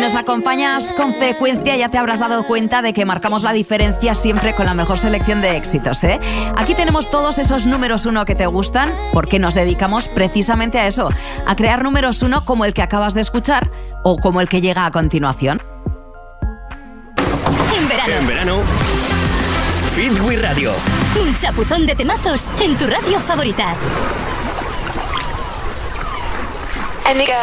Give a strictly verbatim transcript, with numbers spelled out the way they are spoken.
nos acompañas con frecuencia ya te habrás dado cuenta de que marcamos la diferencia siempre con la mejor selección de éxitos, ¿eh? Aquí tenemos todos esos números uno que te gustan porque nos dedicamos precisamente a eso, a crear números uno como el que acabas de escuchar o como el que llega a continuación. En verano. En verano. Hit with Radio. Un chapuzón de temazos en tu radio favorita. Indigo.